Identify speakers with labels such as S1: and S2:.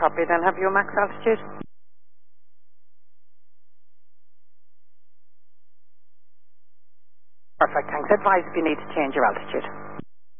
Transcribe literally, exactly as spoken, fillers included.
S1: copy. Then have your max altitude? Perfect, thanks. Advise if you need to change your altitude.